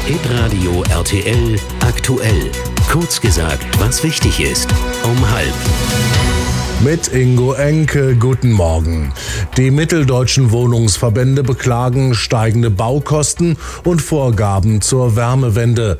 Hitradio RTL aktuell. Kurz gesagt, was wichtig ist. Um 12:30. Mit Ingo Enke, guten Morgen. Die mitteldeutschen Wohnungsverbände beklagen steigende Baukosten und Vorgaben zur Wärmewende.